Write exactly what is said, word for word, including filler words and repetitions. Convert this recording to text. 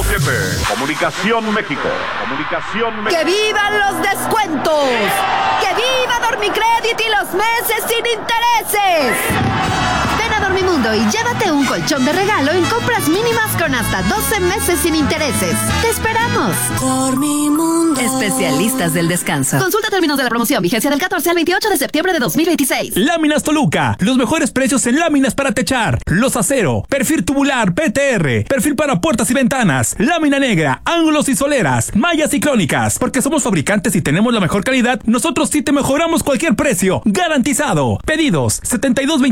siete. Comunicación México. Comunicación México. ¡Que vivan los descuentos! ¡Que viva Dormicredit y los meses sin intereses! Ven a Dormimundo y llévate un colchón de regalo en compras mínimas con hasta doce meses sin intereses. ¡Te esperamos! Dormimundo. Especialistas del descanso. Consulta términos de la promoción. Vigencia del catorce al veintiocho de septiembre de dos mil veintiséis. Láminas Toluca. Los mejores precios en láminas para techar. Los acero. Perfil tubular P T R. Perfil para puertas y ventanas. Lámina negra. Ángulos y soleras. Mallas y crónicas. Porque somos fabricantes y tenemos la mejor calidad, nosotros sí te mejoramos cualquier precio. Garantizado. Pedidos setenta y dos